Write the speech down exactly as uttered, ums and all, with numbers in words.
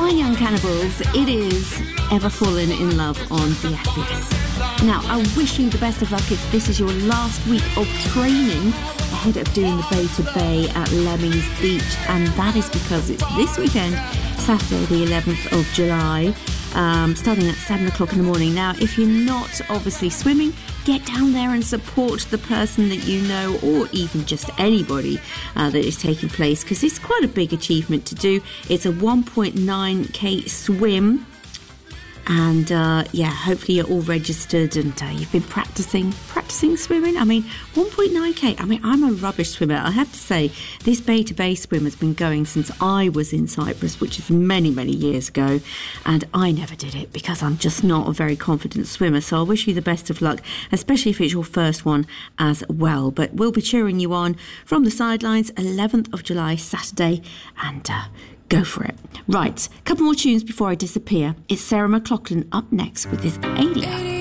Fine Young Cannibals, it is Ever Fallen in Love on the F B S. Now, I wish you the best of luck if this is your last week of training ahead of doing the Bay to Bay at Lemmings Beach, and that is because it's this weekend, Saturday the eleventh of July, um, starting at seven o'clock in the morning. Now, if you're not obviously swimming, get down there and support the person that you know, or even just anybody uh, that is taking place, because it's quite a big achievement to do. It's a one point nine K swim. And uh, yeah, hopefully you're all registered and uh, you've been practicing, practicing swimming. I mean, one point nine K, I mean, I'm a rubbish swimmer. I have to say, this Bay to Bay swim has been going since I was in Cyprus, which is many, many years ago. And I never did it because I'm just not a very confident swimmer. So I wish you the best of luck, especially if it's your first one as well. But we'll be cheering you on from the sidelines, eleventh of July, Saturday, and uh, go for it. Right, a couple more tunes before I disappear. It's Sarah McLachlan up next with this Alien.